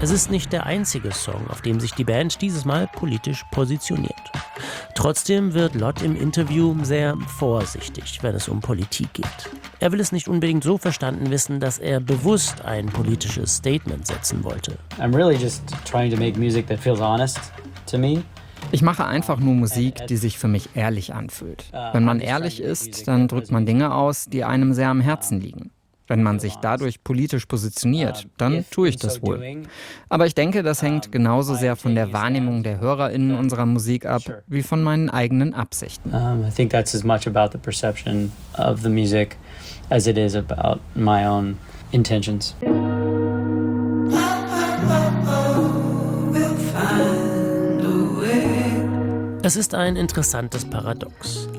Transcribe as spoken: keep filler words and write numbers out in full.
Es ist nicht der einzige Song, auf dem sich die Band dieses Mal politisch positioniert. Trotzdem wird Lott im Interview sehr vorsichtig, wenn es um Politik geht. Er will es nicht unbedingt so verstanden wissen, dass er bewusst ein politisches Statement setzen wollte. I'm really just trying to make music that feels honest to me. Ich mache einfach nur Musik, die sich für mich ehrlich anfühlt. Wenn man ehrlich ist, dann drückt man Dinge aus, die einem sehr am Herzen liegen. Wenn man sich dadurch politisch positioniert, dann tue ich das wohl. Aber ich denke, das hängt genauso sehr von der Wahrnehmung der HörerInnen unserer Musik ab, wie von meinen eigenen Absichten. Um, I think that's as much about the perception of the music as it is about my own intentions. Es ist ein interessantes Paradox.